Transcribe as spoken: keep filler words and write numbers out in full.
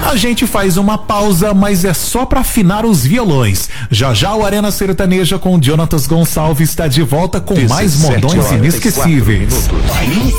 A gente faz uma pausa, mas é só pra afinar os violões. Já já o Arena Sertaneja com Jonatas Gonçalves está de volta com mais modões inesquecíveis.